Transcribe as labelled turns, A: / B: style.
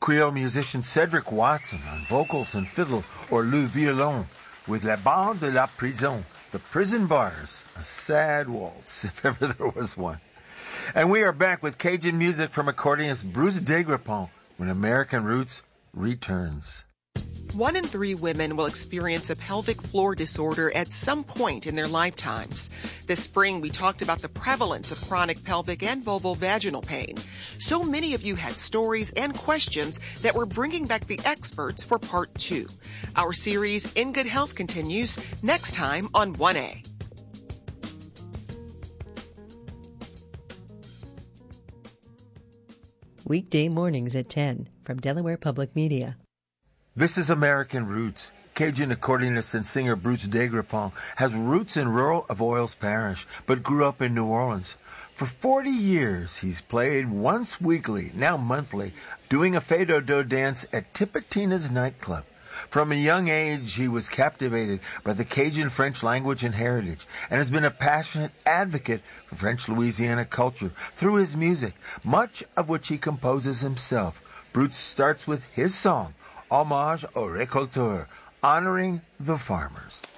A: Creole musician Cedric Watson on vocals and fiddle, or Le Violon, with La Bande de la Prison, the prison bars, a sad waltz, if ever there was one. And we are back with Cajun music from accordionist Bruce Degrepont when American Roots returns.
B: 1 in 3 women will experience a pelvic floor disorder at some point in their lifetimes. This spring, we talked about the prevalence of chronic pelvic and vulvovaginal pain. So many of you had stories and questions that we're bringing back the experts for part 2. Our series, In Good Health, continues next time on 1A.
C: Weekday mornings at 10 from Delaware Public Media.
A: This is American Roots. Cajun accordionist and singer Bruce Degrepont has roots in rural Avoyelles Parish, but grew up in New Orleans. For 40 years, he's played once weekly, now monthly, doing a fado dance at Tipitina's nightclub. From a young age, he was captivated by the Cajun French language and heritage, and has been a passionate advocate for French Louisiana culture through his music, much of which he composes himself. Bruce starts with his song, Hommage aux récolteurs, honoring the farmers.